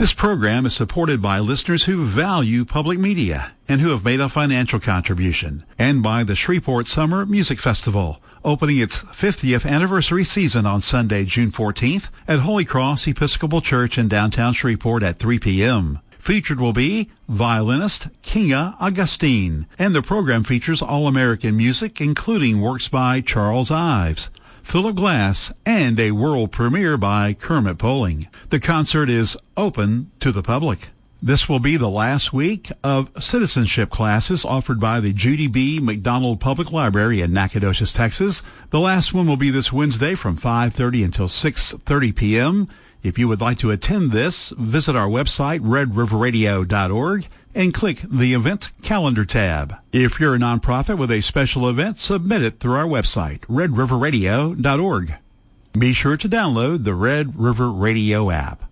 This program is supported by listeners who value public media and who have made a financial contribution, and by the Shreveport Summer Music Festival, opening its 50th anniversary season on Sunday, June 14th at Holy Cross Episcopal Church in downtown Shreveport at 3 p.m. Featured will be violinist Kinga Augustine, and the program features all-American music, including works by Charles Ives, Philip Glass, and a world premiere by Kermit Poling. The concert is open to the public. This will be the last week of citizenship classes offered by the Judy B. McDonald Public Library in Nacogdoches, Texas. The last one will be this Wednesday from 5:30 until 6:30 p.m. If you would like to attend this, visit our website, redriverradio.org, and click the Event Calendar tab. If you're a nonprofit with a special event, submit it through our website, redriverradio.org. Be sure to download the Red River Radio app.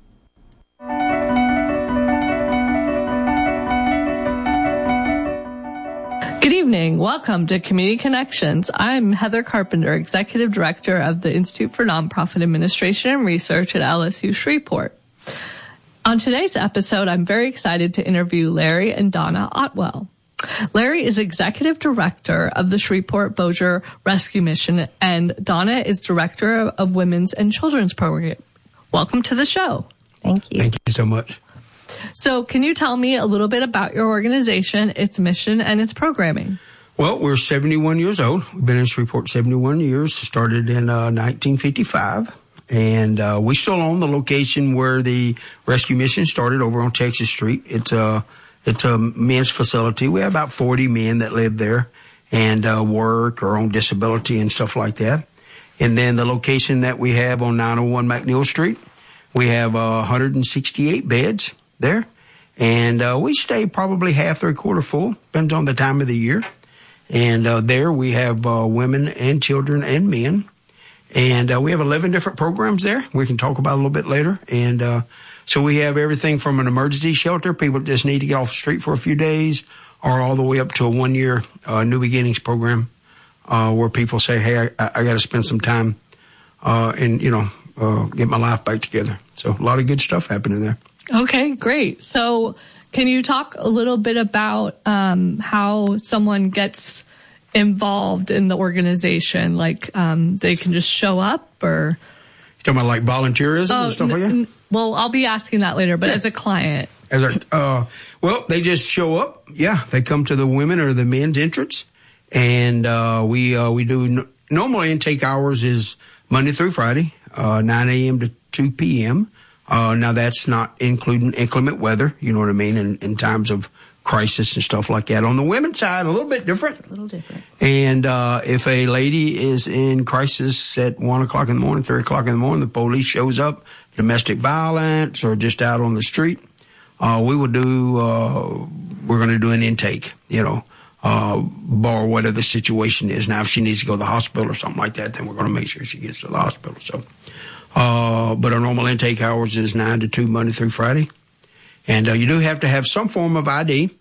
Good evening. Welcome to Community Connections. I'm Heather Carpenter, Executive Director of the Institute for Nonprofit Administration and Research at LSU Shreveport. On today's episode, I'm very excited to interview Larry and Donna Otwell. Larry is Executive Director of the Shreveport Bossier Rescue Mission, and Donna is Director of Women's and Children's Program. Welcome to the show. Thank you. Thank you so much. So can you tell me a little bit about your organization, its mission, and its programming? Well, we're 71 years old. We've been in Shreveport 71 years, started in 1955. And we still own the location where the rescue mission started over on Texas Street. It's a men's facility. We have about 40 men that live there and work or on disability and stuff like that. And then the location that we have on 901 McNeil Street, we have 168 beds there. And we stay probably half, three-quarter full, depends on the time of the year. And there we have women and children and men. And we have 11 different programs there we can talk about a little bit later. And so we have everything from an emergency shelter, people just need to get off the street for a few days, or all the way up to a one-year New Beginnings program where people say, hey, I got to spend some time and, get my life back together. So a lot of good stuff happening there. Okay, great. So can you talk a little bit about how someone gets involved in the organization? Like they can just show up, or you talking about like volunteerism and stuff like that? Well, I'll be asking that later, but as a client. Well, they just show up. Yeah, they come to the women or the men's entrance, and we do normal intake hours is Monday through Friday, 9 a.m. to 2 p.m. Now that's not including inclement weather, you know what I mean, in times of crisis and stuff like that. On the women's side, a little bit different. A little different. And if a lady is in crisis at 1 o'clock in the morning, 3 o'clock in the morning, the police shows up, domestic violence, or just out on the street, we're going to do an intake, bar whatever the situation is. Now, if she needs to go to the hospital or something like that, then we're going to make sure she gets to the hospital. So, but our normal intake hours is 9 to 2, Monday through Friday. And you do have to have some form of ID.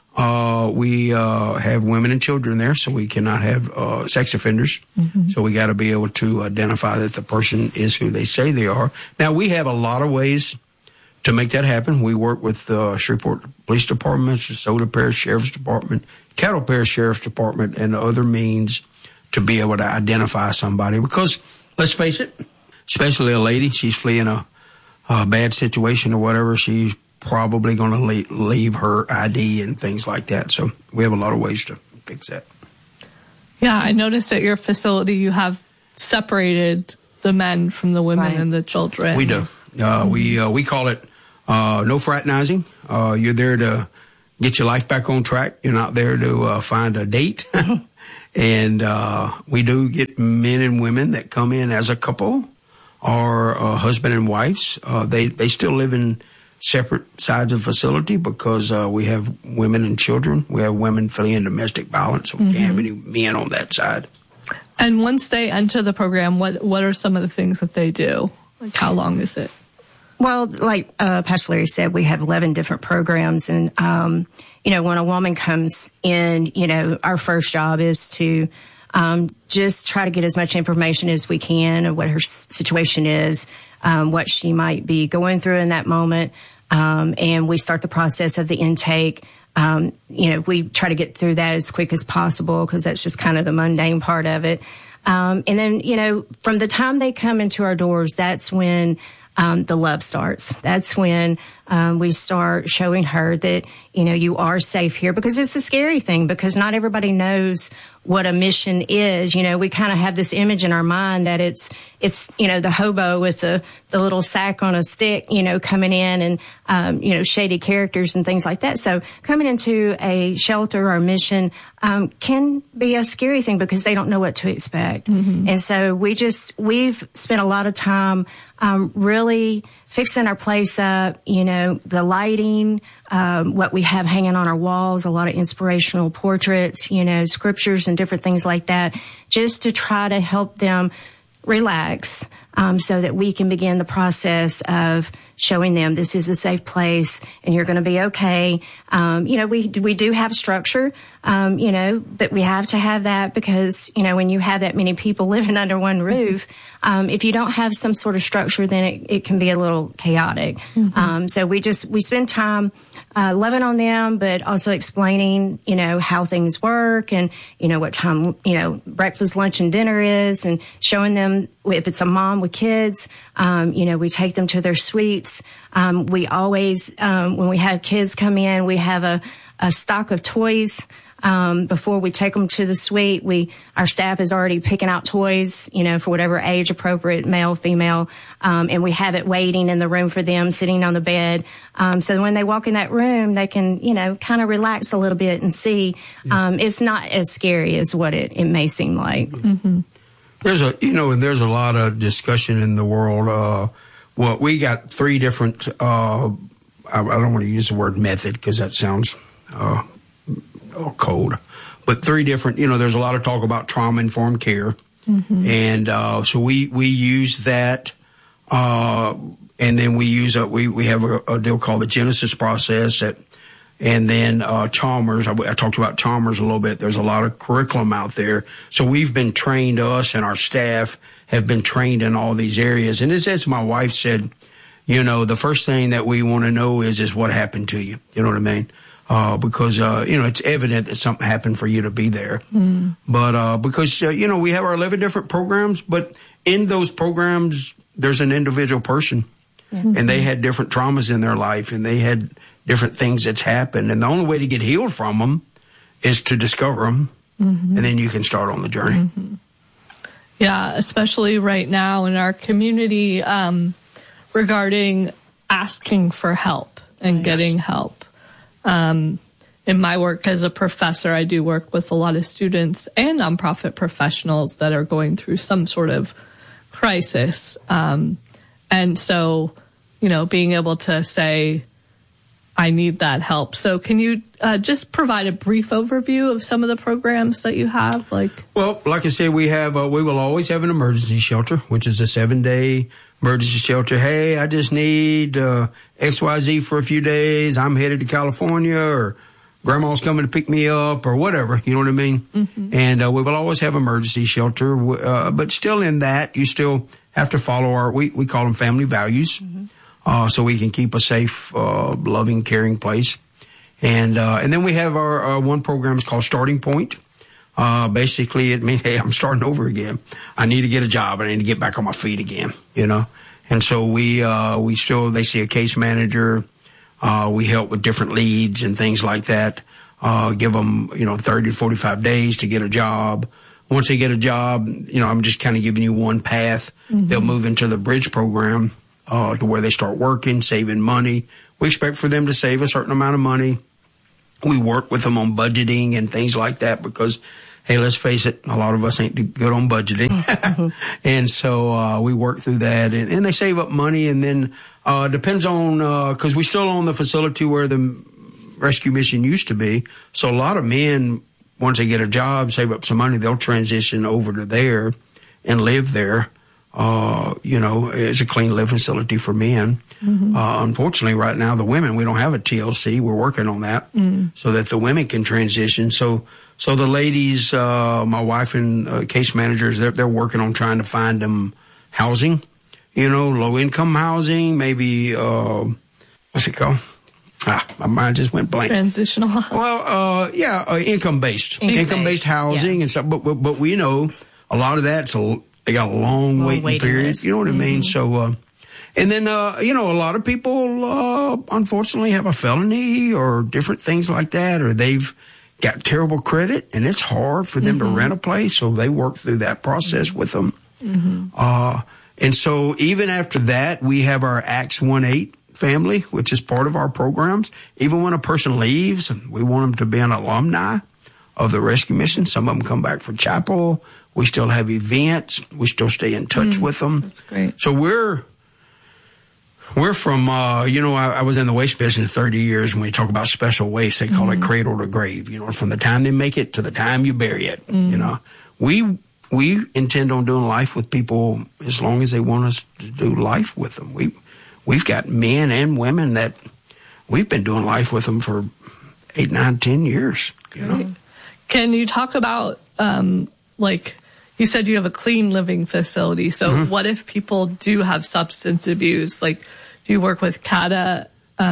We have women and children there, so we cannot have sex offenders. Mm-hmm. So we got to be able to identify that the person is who they say they are. Now, we have a lot of ways to make that happen. We work with the Shreveport Police Department, DeSoto Parish Sheriff's Department, Cattle Parish Sheriff's Department, and other means to be able to identify somebody. Because, let's face it, especially a lady, she's fleeing a bad situation or whatever, she's probably going to leave her ID and things like that. So we have a lot of ways to fix that. Yeah, I noticed at your facility you have separated the men from the women and the children. We do. We call it no fraternizing. You're there to get your life back on track. You're not there to find a date. And we do get men and women that come in as a couple or husband and wives. They still live in separate sides of the facility because we have women and children. We have women fleeing domestic violence, so we can't have any men on that side. And once they enter the program, what are some of the things that they do? Like, how long is it? Well, like Pastor Larry said, we have 11 different programs. And, when a woman comes in, our first job is to just try to get as much information as we can of what her situation is, what she might be going through in that moment. and we start the process of the intake. We try to get through that as quick as possible because that's just kind of the mundane part of it. And then, from the time they come into our doors, that's when the love starts. That's when we start showing her that, you are safe here, because it's a scary thing, because not everybody knows what a mission is. We kind of have this image in our mind that it's the hobo with the little sack on a stick, coming in, and, shady characters and things like that. So coming into a shelter or mission can be a scary thing because they don't know what to expect. Mm-hmm. And so we've spent a lot of time really fixing our place up, the lighting, what we have hanging on our walls, a lot of inspirational portraits, scriptures and different things like that, just to try to help them relax, so that we can begin the process of showing them this is a safe place and you're going to be okay. We do have structure, but we have to have that because, when you have that many people living under one roof, if you don't have some sort of structure, then it can be a little chaotic. Mm-hmm. So we spend time loving on them, but also explaining, how things work and, what time, breakfast, lunch, and dinner is, and showing them if it's a mom with kids, we take them to their suites. We always, when we have kids come in, we have a stock of toys. Before we take them to the suite, our staff is already picking out toys, for whatever age appropriate, male, female, and we have it waiting in the room for them, sitting on the bed. So when they walk in that room, they can, kind of relax a little bit and see, it's not as scary as what it may seem like. Mm-hmm. There's a lot of discussion in the world. We got 3 different, I don't want to use the word method because that sounds, cold, but 3 different, there's a lot of talk about trauma-informed care. Mm-hmm. And, so we use that, and then we use, we have a deal called the Genesis process and then, Chalmers. I talked about Chalmers a little bit. There's a lot of curriculum out there. So we've been trained, us and our staff have been trained in all these areas. And as my wife said, the first thing that we want to know is what happened to you. You know what I mean? Because, it's evident that something happened for you to be there. Mm. But, because, we have our 11 different programs, but in those programs, there's an individual person. Mm-hmm. And they had different traumas in their life, and they had different things that's happened. And the only way to get healed from them is to discover them. Mm-hmm. And then you can start on the journey. Mm-hmm. Yeah, especially right now in our community, regarding asking for help and getting help. In my work as a professor, I do work with a lot of students and nonprofit professionals that are going through some sort of crisis. And so, being able to say, I need that help. So can you just provide a brief overview of some of the programs that you have? Well, like I said, we will always have an emergency shelter, which is a 7-day emergency shelter. Hey, I just need XYZ for a few days. I'm headed to California, or grandma's coming to pick me up, or whatever. You know what I mean? Mm-hmm. And we will always have emergency shelter. But still in that, you still have to follow we call them family values. Mm-hmm. So we can keep a safe, loving, caring place. And then we have our one program is called Starting Point. Basically it means, hey, I'm starting over again. I need to get a job. I need to get back on my feet again, And so they see a case manager. We help with different leads and things like that. Give them, 30 to 45 days to get a job. Once they get a job, I'm just kind of giving you one path. Mm-hmm. They'll move into the bridge program, to where they start working, saving money. We expect for them to save a certain amount of money. We work with them on budgeting and things like that because, hey, let's face it, a lot of us ain't good on budgeting. Mm-hmm. And so we work through that, and they save up money. And then depends on, because we still own the facility where the rescue mission used to be. So a lot of men, once they get a job, save up some money, they'll transition over to there and live there. It's a clean living facility for men. Mm-hmm. Unfortunately, right now, the women, we don't have a TLC. We're working on that so that the women can transition. So the ladies, my wife and case managers, they're working on trying to find them housing, low income housing, maybe, what's it called? My mind just went blank. Transitional. Well, income-based. Income-based housing and stuff. But we know a lot of that's they got a long waiting period. List. You know what I mean? So, and then, a lot of people, unfortunately have a felony or different things like that, or they've got terrible credit and it's hard for them to rent a place. So they work through that process with them. And so even after that, we have our Acts 1-8 family, which is part of our programs. Even when a person leaves, we want them to be an alumni of the rescue mission. Some of them come back for chapel. We still have events. We still stay in touch with them. That's great. So we're from, I was in the waste business 30 years. When we talk about special waste, they call it cradle to grave. From the time they make it to the time you bury it. We intend on doing life with people as long as they want us to do life with them. We've got men and women that we've been doing life with them for 8, 9, 10 years. Can you talk about, you said you have a clean living facility. So what if people do have substance abuse? Do you work with CADA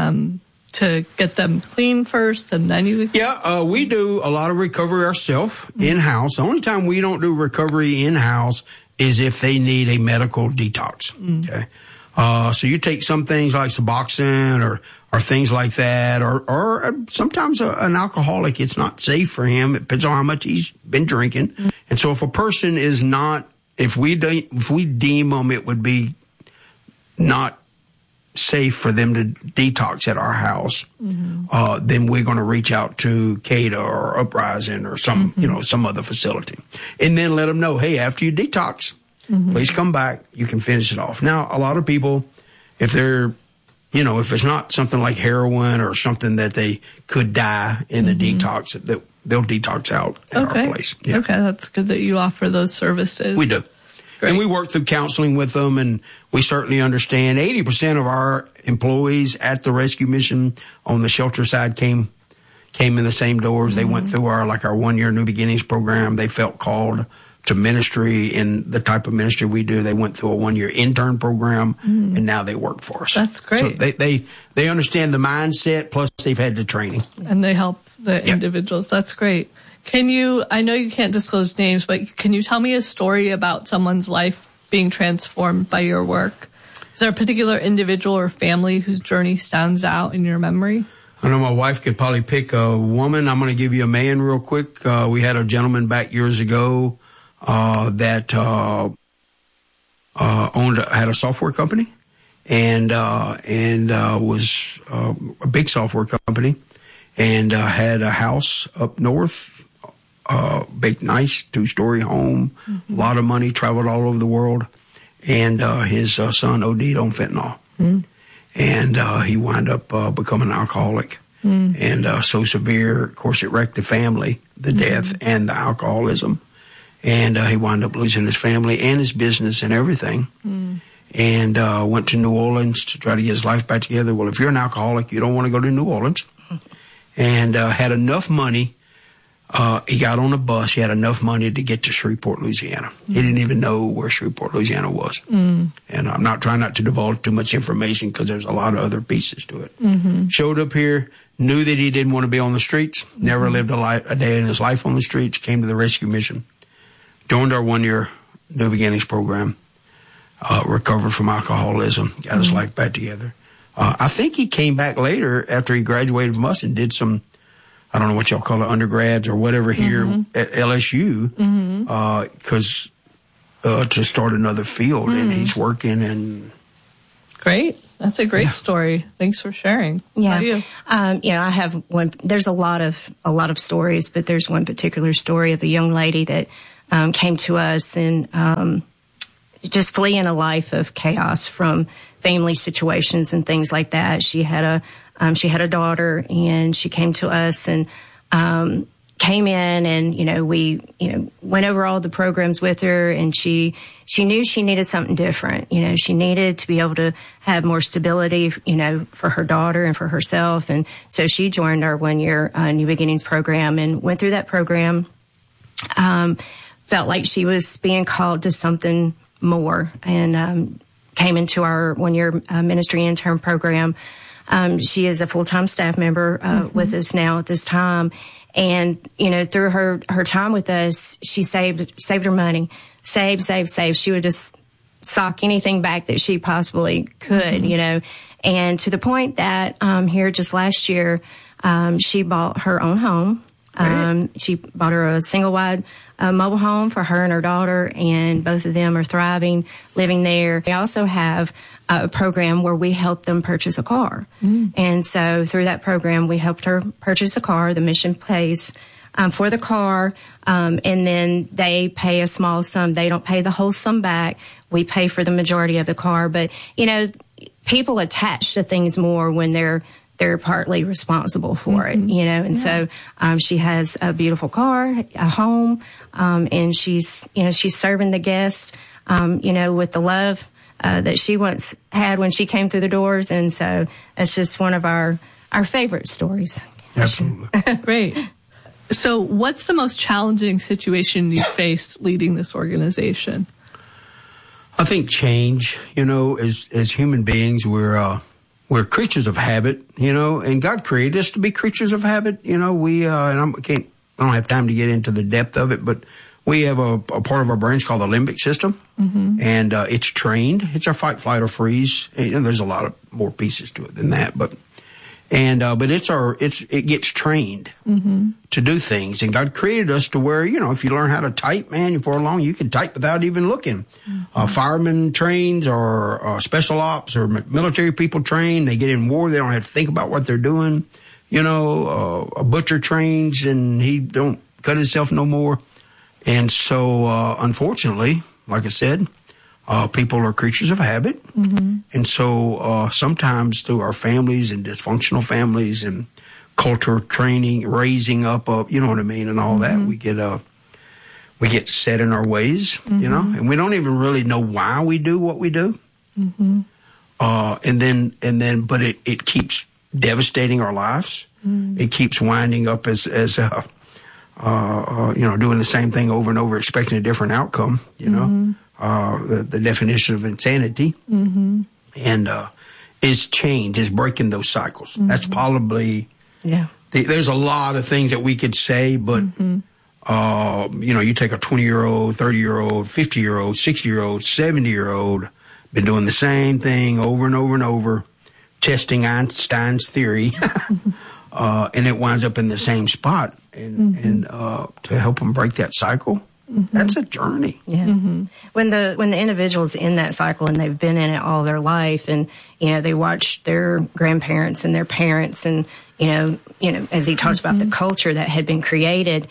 to get them clean first and then you? Yeah, we do a lot of recovery ourselves in-house. The only time we don't do recovery in-house is if they need a medical detox. Okay. So you take some things like Suboxone or things like that, or sometimes an alcoholic, it's not safe for him. It depends on how much he's been drinking. And so if a person is not, if we deem them, it would be not safe for them to detox at our house, then we're going to reach out to CADA or Uprising or some other facility. And then let them know, hey, after you detox, please come back. You can finish it off. Now, a lot of people, if they're, if it's not something like heroin or something that they could die in the detox, they'll detox out at our place. Yeah. Okay, that's good that you offer those services. We do. Great. And we work through counseling with them, and we certainly understand 80% of our employees at the rescue mission on the shelter side came in the same doors. They went through our 1-year New Beginnings program. They felt called to ministry in the type of ministry we do. They went through a 1-year intern program, and now they work for us. That's great. So they understand the mindset, plus they've had the training. And they help the individuals. That's great. I know you can't disclose names, but can you tell me a story about someone's life being transformed by your work? Is there a particular individual or family whose journey stands out in your memory? I know my wife could probably pick a woman. I'm going to give you a man real quick. We had a gentleman back years ago that had a software company and was a big software company and had a house up north, big, nice 2-story home, a lot of money, traveled all over the world, and his son OD'd on fentanyl. And he wound up becoming an alcoholic. And so severe, of course, it wrecked the family, the death and the alcoholism. And he wound up losing his family and his business and everything. And went to New Orleans to try to get his life back together. Well, if you're an alcoholic, you don't want to go to New Orleans. And had enough money. He got on a bus. He had enough money to get to Shreveport, Louisiana. He didn't even know where Shreveport, Louisiana was. And I'm not trying not to divulge too much information because there's a lot of other pieces to it. Showed up here, knew that he didn't want to be on the streets, never lived a day in his life on the streets, came to the rescue mission, joined our 1-year New Beginnings program, recovered from alcoholism, got his life back together. I think he came back later after he graduated from us and did some, I don't know what y'all call it, undergrads or whatever here at LSU, because to start another field, and he's working. And great, that's a great story. Thanks for sharing. Yeah, how about you? I have one. There's a lot of stories, but there's one particular story of a young lady that came to us and just fleeing a life of chaos from family situations and things like that. She had a daughter, and she came to us and came in, and we went over all the programs with her, and she knew she needed something different. She needed to be able to have more stability, for her daughter and for herself, and so she joined our 1-year New Beginnings program and went through that program. Felt like she was being called to something more, and came into our 1-year ministry intern program. She is a full-time staff member with us now at this time. And, through her time with us, she saved her money. Save. She would just sock anything back that she possibly could, And to the point that here just last year, she bought her own home. She bought her a single-wide mobile home for her and her daughter, and both of them are thriving, living there. We also have a program where we help them purchase a car. And so through that program, we helped her purchase a car. The mission pays for the car, and then they pay a small sum. They don't pay the whole sum back. We pay for the majority of the car. But, people attach to things more when they're partly responsible for it, and so she has a beautiful car, a home, and she's serving the guests, with the love that she once had when she came through the doors. And so it's just one of our favorite stories. Absolutely. Great. So what's the most challenging situation you faced leading this organization? I think change, as human beings, we're creatures of habit, and God created us to be creatures of habit. We, and I don't have time to get into the depth of it, but we have a part of our brains called the limbic system, and it's trained. It's our fight, flight, or freeze. And there's a lot of more pieces to it than that, but it gets trained to do things. And God created us to where, if you learn how to type, man, before long, you can type without even looking. Firemen trains or special ops or military people train. They get in war. They don't have to think about what they're doing. A butcher trains and he don't cut himself no more. And so, unfortunately, like I said, people are creatures of habit. And so sometimes through our families and dysfunctional families and culture training, raising up, you know what I mean, and all that, we get set in our ways, and we don't even really know why we do what we do. But it keeps devastating our lives. It keeps winding up as doing the same thing over and over, expecting a different outcome, the definition of insanity, and is change, is breaking those cycles. That's probably, there's a lot of things that we could say, but, you take a 20-year-old, 30-year-old, 50-year-old, 60-year-old, 70-year-old, been doing the same thing over and over and over, testing Einstein's theory, and it winds up in the same spot. And to help them break that cycle, that's a journey. When the individual's in that cycle and they've been in it all their life, and they watch their grandparents and their parents, and as he talks about the culture that had been created,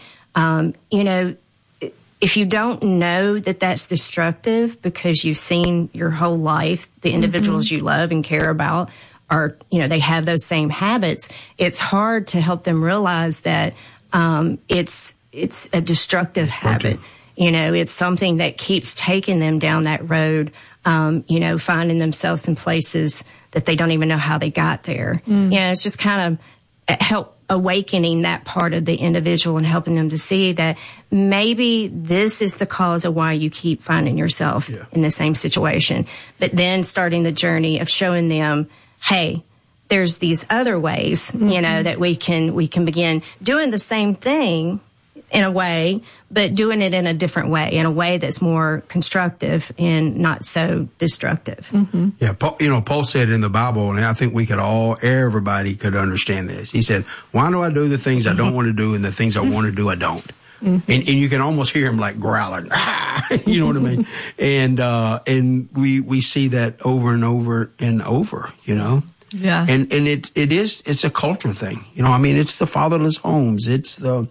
if you don't know that that's destructive because you've seen your whole life the individuals you love and care about are, they have those same habits, it's hard to help them realize that it's a destructive habit. It's something that keeps taking them down that road, finding themselves in places that they don't even know how they got there. It's just kind of help awakening that part of the individual and helping them to see that maybe this is the cause of why you keep finding yourself in the same situation. But then starting the journey of showing them, hey, there's these other ways, that we can begin doing the same thing in a way, but doing it in a different way, in a way that's more constructive and not so destructive. Yeah, Paul said in the Bible, and I think everybody could understand this. He said, why do I do the things I don't want to do, and the things I want to do, I don't? And you can almost hear him like growling, you know what I mean? And we see that over and over and over, Yeah. And it's a culture thing. It's the fatherless homes. It's the,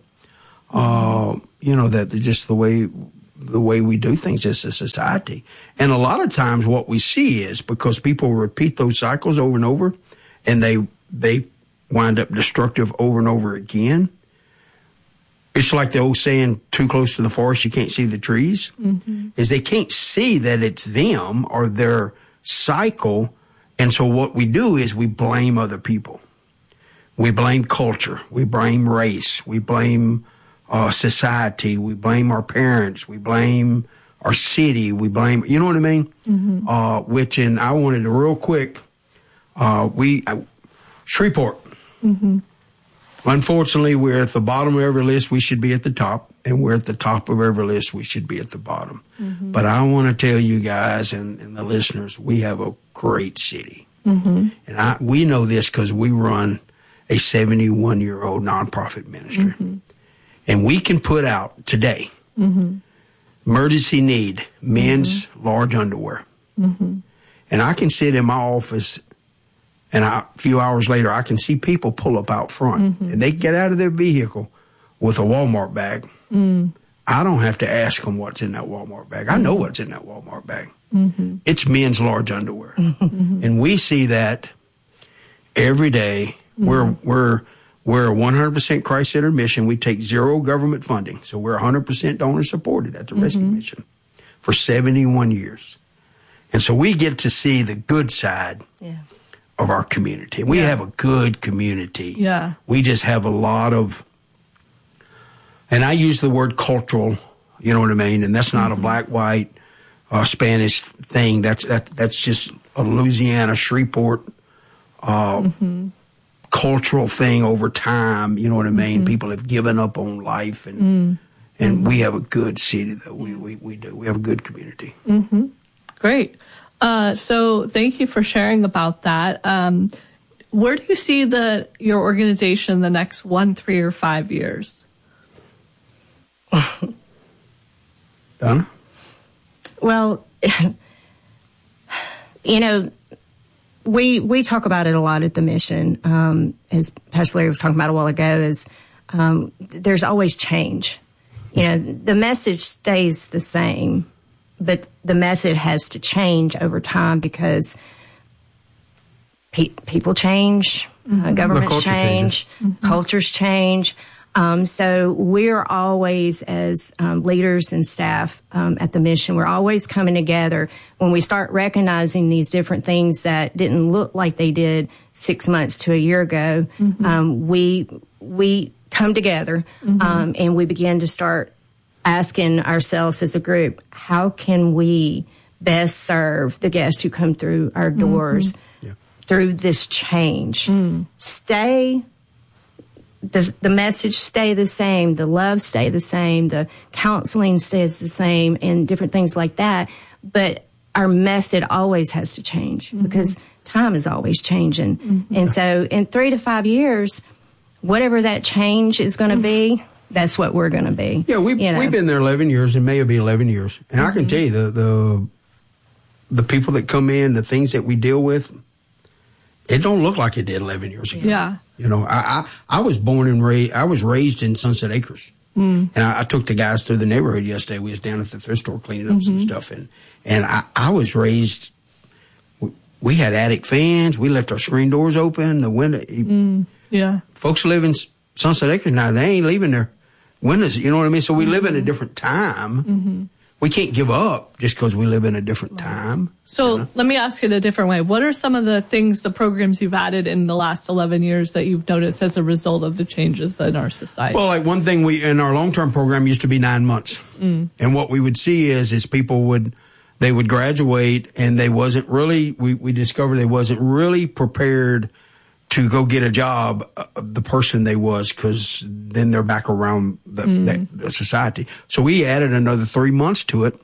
that just the way we do things as a society. And a lot of times what we see is because people repeat those cycles over and over, and they wind up destructive over and over again. It's like the old saying, too close to the forest, you can't see the trees. Is they can't see that it's them or their cycle. And so what we do is we blame other people. We blame culture. We blame race. We blame society. We blame our parents. We blame our city. We blame, you know what I mean? And I wanted to real quick, Shreveport. Unfortunately, we're at the bottom of every list. We should be at the top, and we're at the top of every list. We should be at the bottom. But I want to tell you guys and the listeners, we have a great city. And we know this because we run a 71-year-old nonprofit ministry. And we can put out today emergency need, men's large underwear. And I can sit in my office, and a few hours later, I can see people pull up out front, and they get out of their vehicle with a Walmart bag. I don't have to ask them what's in that Walmart bag. I know what's in that Walmart bag. It's men's large underwear. And we see that every day. We're a 100% Christ-centered mission. We take zero government funding. So we're 100% donor-supported at the Rescue Mission for 71 years. And so we get to see the good side of our community. We have a good community. We just have a lot of, and I use the word cultural, you know what I mean? And that's not a black, white, Spanish thing. That's just a Louisiana, Shreveport, cultural thing over time, you know what I mean? People have given up on life, and we have a good city that we do. We have a good community. Great. So thank you for sharing about that. Where do you see your organization the next 1, 3, or 5 years? Donna? Well, you know, we talk about it a lot at the mission, as Pastor Larry was talking about a while ago, is there's always change. You know, the message stays the same, but the method has to change over time because people change, governments change, cultures change. So we're always, as leaders and staff at the mission, we're always coming together. When we start recognizing these different things that didn't look like they did 6 months to a year ago, we come together and we begin to start asking ourselves as a group, how can we best serve the guests who come through our doors through this change? The message stay the same, the love stay the same, the counseling stays the same, and different things like that. But our method always has to change because time is always changing. And so in 3 to 5 years, whatever that change is going to be, that's what we're going to be. Yeah, we've been there 11 years, and May will be 11 years. And I can tell you, the people that come in, the things that we deal with, it don't look like it did 11 years ago. Yeah. You know, I was born and raised, I was raised in Sunset Acres. And I took the guys through the neighborhood yesterday. We was down at the thrift store cleaning up some stuff. And I was raised, we had attic fans. We left our screen doors open, the window. Folks live in Sunset Acres now. They ain't leaving their windows. You know what I mean? So we live in a different time. We can't give up just because we live in a different time. So let me ask it a different way. What are some of the things, the programs you've added in the last 11 years that you've noticed as a result of the changes in our society? Well, like one thing in our long-term program used to be 9 months. And what we would see is people would graduate and they wasn't really, we discovered they wasn't really prepared to go get a job, the person they was, because then they're back around the society. So we added another 3 months to it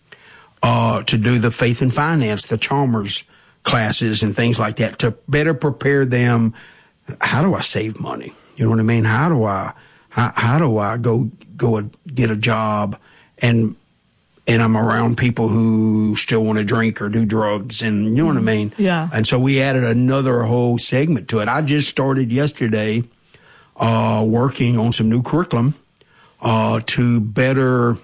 to do the faith and finance, the Chalmers classes and things like that, to better prepare them. How do I save money? You know what I mean? How do I go get a job and I'm around people who still want to drink or do drugs, and you know what I mean? Yeah. And so we added another whole segment to it. I just started yesterday working on some new curriculum to better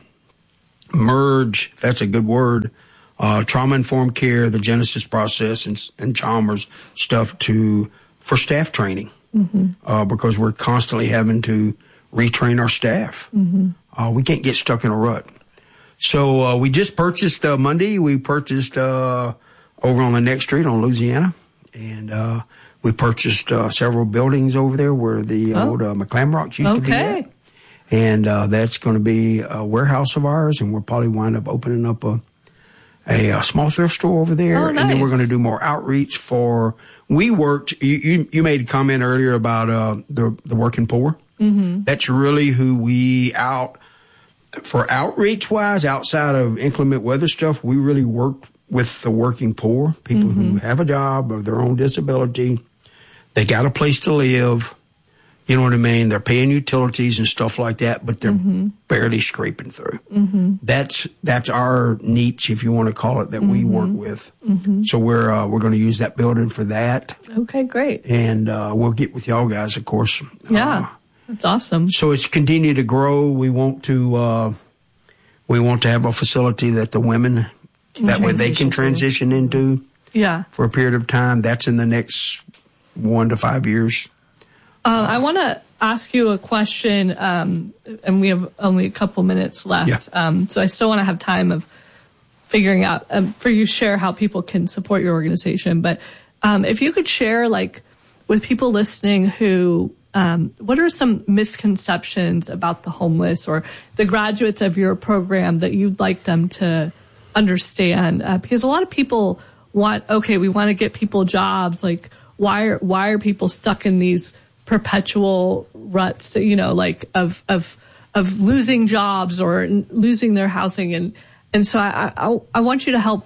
merge, if that's a good word, trauma-informed care, the Genesis process, and Chalmers stuff for staff training because we're constantly having to retrain our staff. We can't get stuck in a rut. So we just purchased Monday. We purchased over on the next street on Louisiana, and we purchased several buildings over there where the old McClamrocks used to be at. And that's going to be a warehouse of ours, and we'll probably wind up opening up a small thrift store over there. Oh, nice. And then we're going to do more outreach for, we worked, you made a comment earlier about the working poor. Mm-hmm. That's really who for outreach wise, outside of inclement weather stuff, we really work with the working poor, people who have a job of their own disability. They got a place to live. You know what I mean? They're paying utilities and stuff like that, but they're barely scraping through. Mm-hmm. That's our niche, if you want to call it, that we work with. Mm-hmm. So we're going to use that building for that. Okay, great. And we'll get with y'all guys, of course. Yeah, that's awesome. So it's continued to grow. We want to have a facility that the women that way they can transition into. Yeah. For a period of time. That's in the next 1 to 5 years. I want to ask you a question, and we have only a couple minutes left. Yeah. So I still want to have time of figuring out for you to share how people can support your organization. But if you could share, like, with people listening who, what are some misconceptions about the homeless or the graduates of your program that you'd like them to understand? Because a lot of people we want to get people jobs. Like, why are people stuck in these perpetual ruts, like of losing jobs or losing their housing, and so I want you to help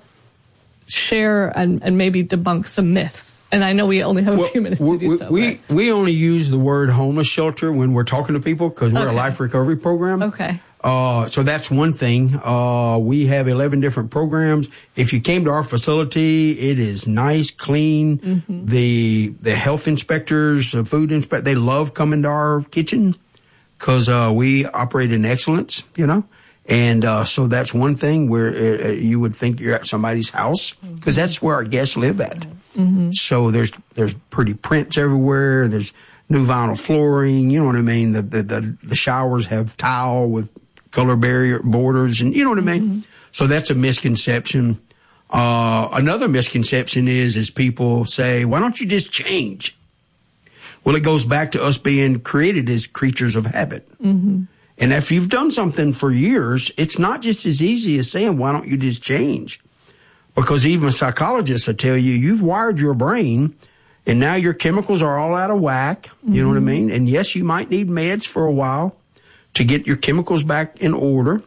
share and maybe debunk some myths. And I know we only have a few minutes to do so. We only use the word homeless shelter when we're talking to people because we're a life recovery program. Okay. So that's one thing. We have 11 different programs. If you came to our facility, it is nice, clean. Mm-hmm. The health inspectors, the food inspectors, they love coming to our kitchen because we operate in excellence, And so that's one thing where you would think you're at somebody's house because that's where our guests live at. Mm-hmm. So there's pretty prints everywhere. There's new vinyl flooring. You know what I mean? The showers have tile with color barrier borders, and you know what I mean? Mm-hmm. So that's a misconception. Another misconception is people say, why don't you just change? Well, it goes back to us being created as creatures of habit. Mm-hmm. And if you've done something for years, it's not just as easy as saying, why don't you just change? Because even psychologists will tell you, you've wired your brain, and now your chemicals are all out of whack. Mm-hmm. You know what I mean? And yes, you might need meds for a while to get your chemicals back in order,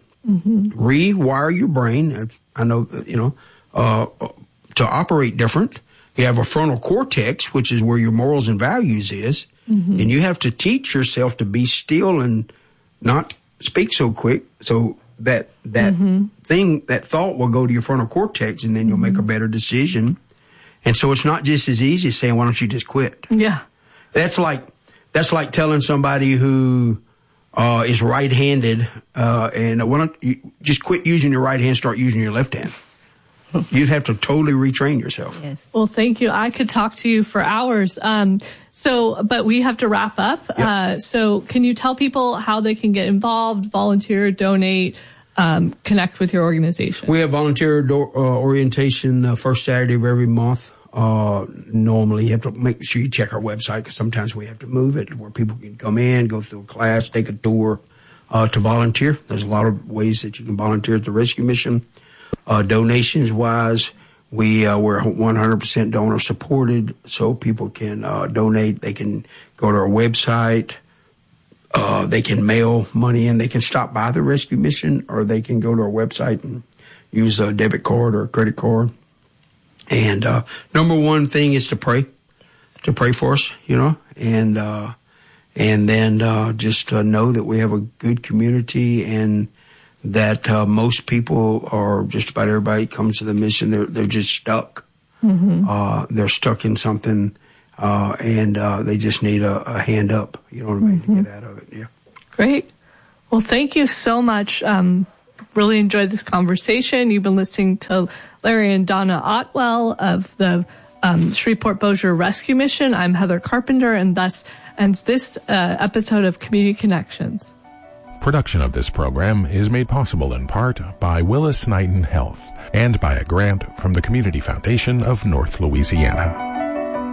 rewire your brain. I know, to operate different. You have a frontal cortex, which is where your morals and values is. Mm-hmm. And you have to teach yourself to be still and not speak so quick. So that thing, that thought will go to your frontal cortex, and then you'll make a better decision. And so it's not just as easy as saying, why don't you just quit? Yeah. That's like telling somebody who is right-handed, and why don't you just quit using your right hand, start using your left hand? You'd have to totally retrain yourself. Yes. Well, thank you. I could talk to you for hours. But we have to wrap up. Yep. So can you tell people how they can get involved, volunteer, donate, connect with your organization? We have volunteer orientation first Saturday of every month. Normally, you have to make sure you check our website because sometimes we have to move it where people can come in, go through a class, take a tour to volunteer. There's a lot of ways that you can volunteer at the rescue mission. Donations wise, we're 100% donor supported, so people can donate. They can go to our website. They can mail money in. They can stop by the rescue mission, or they can go to our website and use a debit card or a credit card. And number one thing is to pray for us, and then just know that we have a good community and that most people, or just about everybody comes to the mission, they're just stuck. Mm-hmm. They're stuck in something, and they just need a hand up, you know what I mean, to get out of it. Yeah. Great. Well, thank you so much. Really enjoyed this conversation. You've been listening to Larry and Donna Otwell of the Shreveport Bossier Rescue Mission. I'm Heather Carpenter, and thus ends this episode of Community Connections. Production of this program is made possible in part by Willis Knighton Health and by a grant from the Community Foundation of North Louisiana.